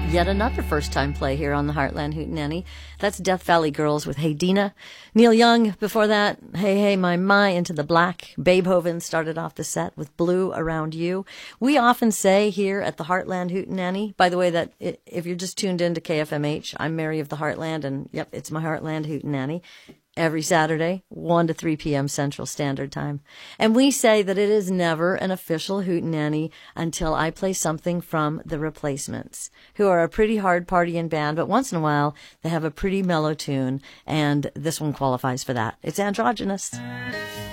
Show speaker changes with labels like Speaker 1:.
Speaker 1: Yet another first-time play here on the Heartland Hootenanny. That's Death Valley Girls with Hey Dina. Neil Young, before that, Hey Hey My, Into the Black. Beethoven started off the set with Blue Around You. We often say here at the Heartland Hootenanny, by the way, that if you're just tuned in to KFMH, I'm Mary of the Heartland, and yep, it's my Heartland Hootenanny. Every Saturday, 1 to 3 p.m. Central Standard Time. And we say that it is never an official Hootenanny until I play something from The Replacements, who are a pretty hard partying band, but once in a while they have a pretty mellow tune, and this one qualifies for that. It's androgynous.